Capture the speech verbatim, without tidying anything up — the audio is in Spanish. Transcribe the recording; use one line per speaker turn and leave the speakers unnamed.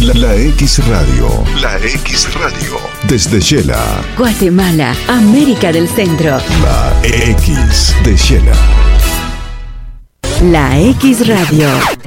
La, la X Radio. La X Radio. Desde Shela.
Guatemala, América del Centro.
La X de Shela.
La X Radio.